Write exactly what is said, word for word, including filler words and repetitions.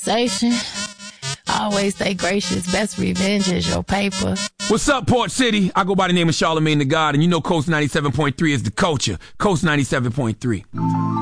conversation. Always stay gracious. Best revenge is your paper. What's up, Port City? I go by the name of Charlamagne the God, and you know Coast ninety-seven point three is the culture. Coast ninety-seven point three.